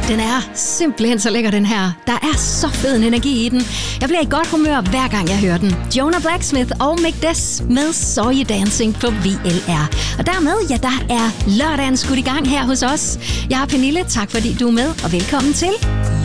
Den er simpelthen så lækker, den her. Der er så fed en energi i den. Jeg bliver i godt humør, hver gang jeg hører den. Jonah Blacksmith og Mick Des med Saw You Dancing på VLR. Og dermed, ja, der er lørdagen skudt i gang her hos os. Jeg er Pernille, tak fordi du er med, og velkommen til